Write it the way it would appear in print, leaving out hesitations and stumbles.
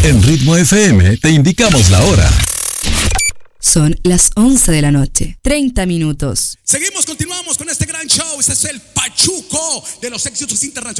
En Ritmo FM te indicamos la hora. Son las 11 de la noche, 30 minutos. Continuamos con este gran show. Este es el Pachuco de los éxitos internacionales.